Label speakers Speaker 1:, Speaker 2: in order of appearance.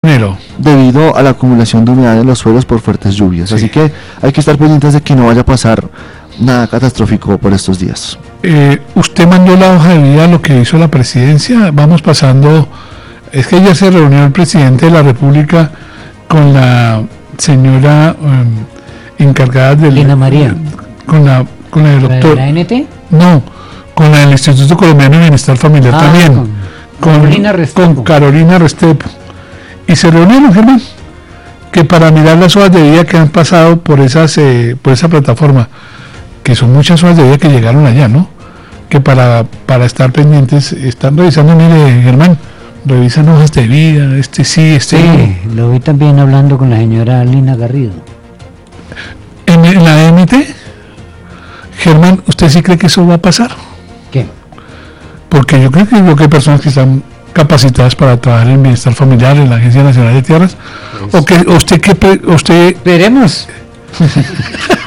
Speaker 1: debido a la acumulación de humedad en los suelos por fuertes lluvias. Sí. Así que hay que estar pendientes de que no vaya a pasar nada catastrófico por estos días.
Speaker 2: Usted mandó la hoja de vida, lo que hizo la presidencia. Vamos pasando. Es que ayer se reunió el presidente de la República con la señora encargada del...
Speaker 3: Lina María.
Speaker 2: Con el doctor...
Speaker 3: ¿La ANT?
Speaker 2: No, con la del Instituto Colombiano de Bienestar Familiar también. Con Carolina Restrepo. Y se reunieron, Germán, que para mirar las hojas de vida que han pasado por esa plataforma, que son muchas hojas de vida que llegaron allá, ¿no? Que para estar pendientes, están revisando, mire, Germán, revisan hojas de vida, sí,
Speaker 3: Sí, lo vi también hablando con la señora Lina Garrido.
Speaker 2: ¿En la AMT? Germán, ¿usted sí cree que eso va a pasar?
Speaker 3: ¿Qué?
Speaker 2: Porque yo creo que hay personas que están capacitadas para trabajar en bienestar familiar en la Agencia Nacional de Tierras, pues, o usted
Speaker 3: veremos.